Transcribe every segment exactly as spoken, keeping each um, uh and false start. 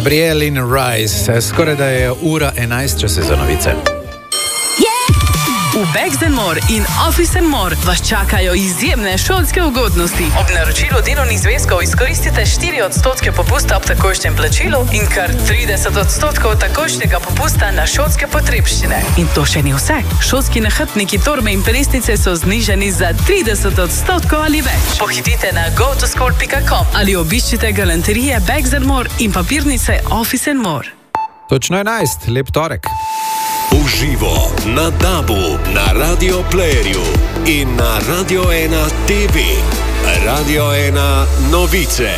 Gabrielle in Rise, skoraj da je ura enajst, čas je za novice. V Bags and More in Office and More vas čakajo izjemne šolske ugodnosti. Ob naročilu delovnih zvezkov izkoristite štiri odstotke popusta ob takojšnjem plačilu in kar trideset odstotkov takojšnjega popusta na šolske potrebščine. In to še ni vse. Šolski nahrbtniki, torbe in peresnice so znižani za trideset odstotkov ali več. Pohitite na go to school pika com ali obiščite galanterije Bags and More in papirnice Office and More. Točno enajst, lep torek. Uživo na Dabu, na Radio Playerju in na Radio ena T V. Radio ena novice.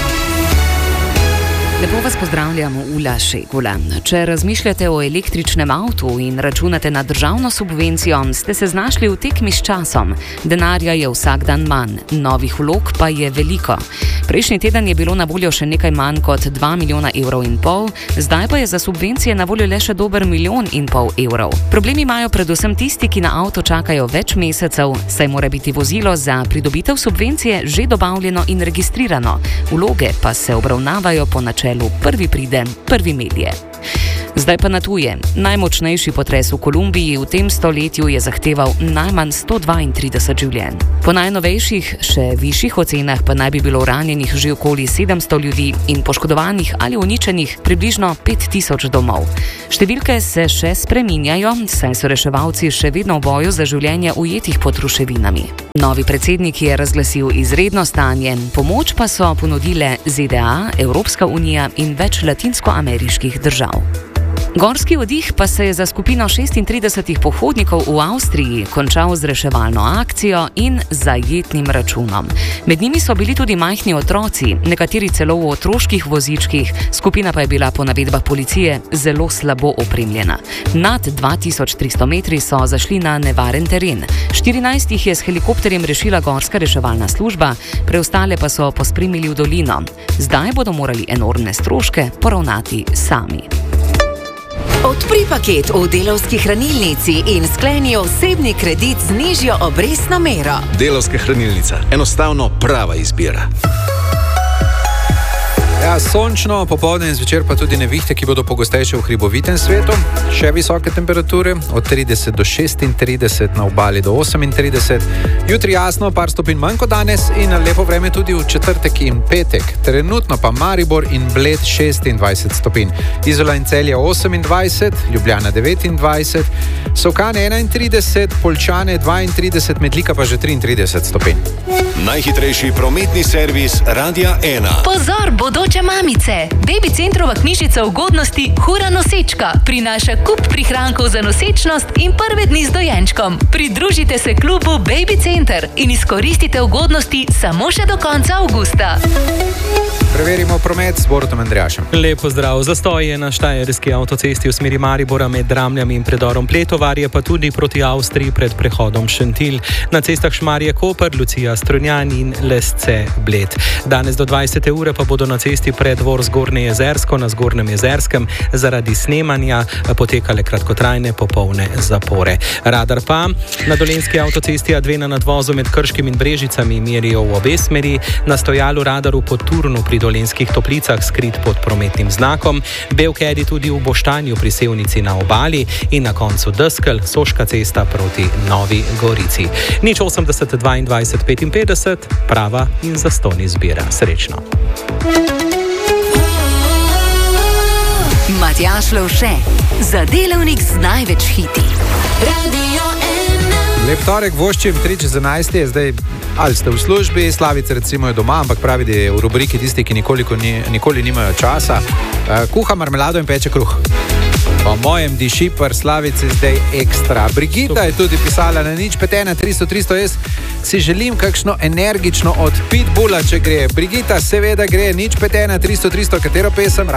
Lepo vas pozdravljamo, Ula Šegula. Če razmišljate o električnem avtu in računate na državno subvencijo, ste se znašli v tekmi s časom. Denarja je vsak dan manj, novih vlog pa je veliko. Prejšnji teden je bilo na voljo še nekaj manj kot dva milijona evrov in pol, zdaj pa je za subvencije na voljo le še dober milijon in pol evrov. Problemi imajo predvsem tisti, ki na avto čakajo več mesecev, saj mora biti vozilo za pridobitev subvencije že dobavljeno in registrirano. Vloge pa se obravnavajo po načelu prvi pride, prvi melje. Zdaj pa na tuje. Najmočnejši potres v Kolumbiji v tem stoletju je zahteval najmanj sto dvaintrideset življenj. Po najnovejših, še višjih ocenah pa naj bi bilo ranjenih že okoli sedemsto ljudi in poškodovanih ali uničenih približno pet tisoč domov. Številke se še spreminjajo, saj so reševalci še vedno v boju za življenje ujetih pod ruševinami. Novi predsednik je razglasil izredno stanje, pomoč pa so ponudile Z D A, Evropska unija in več latinskoameriških držav. Gorski oddih pa se je za skupino šestintridesetih pohodnikov v Avstriji končal z reševalno akcijo in zajetnim računom. Med njimi so bili tudi majhni otroci, nekateri celo v otroških vozičkih, skupina pa je bila po navedbah policije zelo slabo opremljena. Nad dva tisoč tristo metri so zašli na nevaren teren. štirinajst jih je s helikopterjem rešila gorska reševalna služba, preostale pa so pospremili v dolino. Zdaj bodo morali enormne stroške poravnati sami. Odpri paket v Delavski hranilnici in skleni osebni kredit z nižjo obrestno mero. Delavska hranilnica. Enostavno prava izbira. Ja, sončno, popoldne in zvečer pa tudi nevihte, ki bodo pogostejše v hribovitem svetu. Še visoke temperature, od trideset do šestintrideset, na obali do osemintrideset. Jutri jasno, par stopinj manj kot danes in lepo vreme tudi v četrtek in petek. Trenutno pa Maribor in Bled šestindvajset stopinj. Izola in Celje osemindvajset, Ljubljana devetindvajset, Solkane enaintrideset, Poljčane dvaintrideset, Metlika pa že triintrideset stopinj. Najhitrejši prometni servis Radia ena. Pozor, bodoče mamice! Baby Centrova knjižica ugodnosti Hura nosečka prinaša kup prihrankov za nosečnost in prve dni z dojenčkom. Pridružite se klubu Baby Center in izkoristite ugodnosti samo še do konca avgusta. Preverimo promet s Borutom Andrejašem. Lep pozdrav. Zastoj je na štajerski avtocesti v smeri Maribora med Dramljami in predorom Pletovar, je pa tudi proti Avstriji pred prehodom Šentilj. Na cestah Šmarje-Koper, Lucija Strunjan in Lesce-Bled. Danes do dvajsete ure pa bodo na cesti pred Dvor Zgornje Jezersko na Zgornjem Jezerskem zaradi snemanja potekale kratkotrajne popolne zapore. Radar pa na dolenjski avtocesti A dve na nadvozu med Krškim in Brežicami merijo v obe smeri, na stojalu radaru pod Turnu pri Dolenjskih Toplicah skrit pod prometnim znakom, Belkedi tudi v Boštanju pri Sevnici na obali in na koncu Deskel, Soška cesta proti Novi Gorici. Nič osemdeset dvaindvajset petinpetdeset, prava in zastonj izbira. Srečno. Matjaž Lovše, za delavnik z največ hiti. Radio ena. Lep torek, voščim, tri čez enajst je zdaj, ali ste v službi, Slavica recimo je doma, ampak pravi, da je v rubriki tisti, ki nikoliko ni, nikoli nimajo časa. Uh, kuha marmelado in peče kruh. Po mojem diši par Slavice zdaj ekstra. Brigita je tudi pisala na nič pet ena tristo tristo, jaz si želim kakšno energično od Pitbulla, če gre. Brigita seveda gre, nič pet ena tristo tristo, katero pesem?